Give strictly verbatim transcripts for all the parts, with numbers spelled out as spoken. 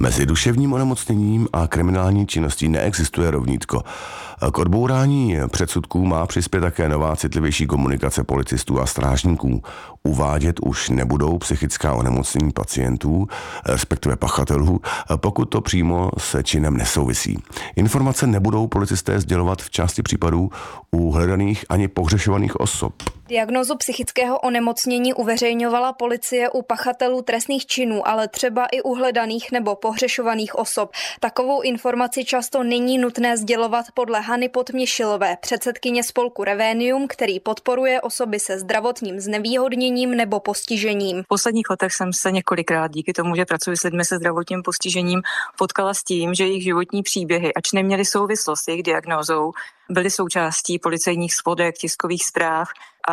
Mezi duševním onemocněním a kriminální činností neexistuje rovnítko. K odbourání předsudků má přispět také nová citlivější komunikace policistů a strážníků. Uvádět už nebudou psychická onemocnění pacientů, respektive pachatelů, pokud to přímo se činem nesouvisí. Informace nebudou policisté sdělovat v části případů u hledaných ani pohřešovaných osob. Diagnózu psychického onemocnění uveřejňovala policie u pachatelů trestných činů, ale třeba i u hledaných nebo pohřešovaných osob. Takovou informaci často není nutné sdělovat podle Hany Podměšilové, předsedkyně spolku Revenium, který podporuje osoby se zdravotním znevýhodněním nebo postižením. V posledních letech jsem se několikrát díky tomu, že pracuji s lidmi se zdravotním postižením, potkala s tím, že jejich životní příběhy, ač neměly souvislost s jejich diagnózou, byly součástí policejních svodek, tiskových zpráv,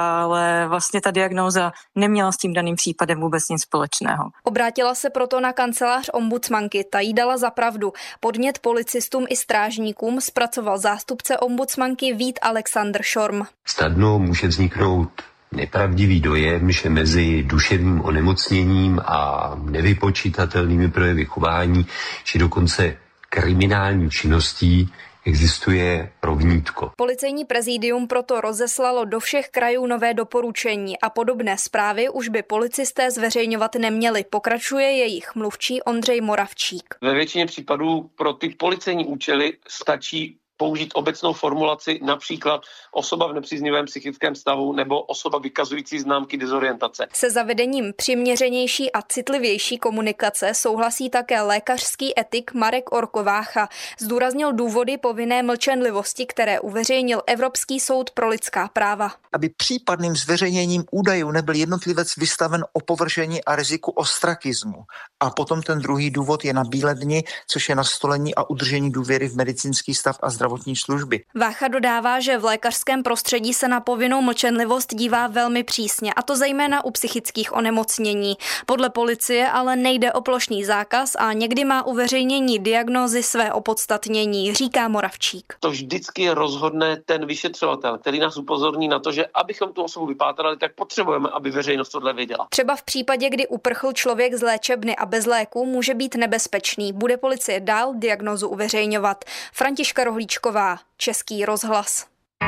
ale vlastně ta diagnóza neměla s tím daným případem vůbec nic společného. Obrátila se proto na kancelář ombudsmanky, ta jí dala za pravdu. Podnět policistům i strážníkům zpracoval zástupce ombudsmanky Vít Alexander Šorm. Snadno může vzniknout nepravdivý dojem, že mezi duševním onemocněním a nevypočítatelnými projevy chování, či dokonce kriminální činností existuje rovnítko. Policejní prezidium proto rozeslalo do všech krajů nové doporučení a podobné zprávy už by policisté zveřejňovat neměli. Pokračuje jejich mluvčí Ondřej Moravčík. Ve většině případů pro ty policejní účely stačí použít obecnou formulaci, například osoba v nepříznivém psychickém stavu nebo osoba vykazující známky dezorientace. Se zavedením přiměřenější a citlivější komunikace souhlasí také lékařský etik Marek Orkovácha. Zdůraznil důvody povinné mlčenlivosti, které uveřejnil Evropský soud pro lidská práva. Aby případným zveřejněním údajů nebyl jednotlivec vystaven opovržení a riziku ostrakismu. A potom ten druhý důvod je na bílé dni, což je nastolení a udržení důvěry v medicínský stav a zdravotní služby. Vácha dodává, že v lékařském prostředí se na povinnou mlčenlivost dívá velmi přísně, a to zejména u psychických onemocnění. Podle policie ale nejde o plošný zákaz a někdy má uveřejnění diagnózy své opodstatnění, říká Moravčík. To vždycky rozhodne ten vyšetřovatel, který nás upozorní na to, že abychom tu osobu vypátrali, tak potřebujeme, aby veřejnost tohle věděla. Třeba v případě, kdy uprchl člověk z léčebny a bez léku, může být nebezpečný. Bude policie dál diagnózu uveřejňovat. Františka Rohlíčková, Český rozhlas.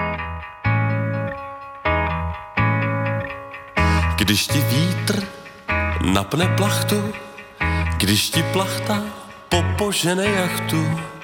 Když ti vítr napne plachtu, když ti plachta popožene jachtu,